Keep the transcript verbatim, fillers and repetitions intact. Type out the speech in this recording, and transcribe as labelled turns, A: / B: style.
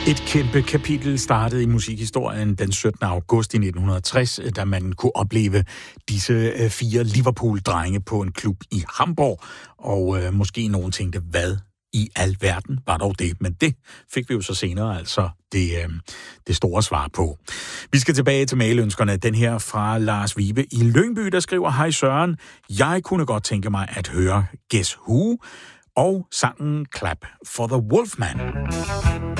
A: Et kæmpe kapitel startede i musikhistorien den syttende august i nitten tres, da man kunne opleve disse fire Liverpool-drenge på en klub i Hamburg. Og øh, måske nogen tænkte, hvad i alverden var dog det? Men det fik vi jo så senere altså det, øh, det store svar på. Vi skal tilbage til mailønskerne. Den her fra Lars Vibe i Lyngby, der skriver: Hej Søren, jeg kunne godt tænke mig at høre Guess Who og sangen Clap for the Wolfman.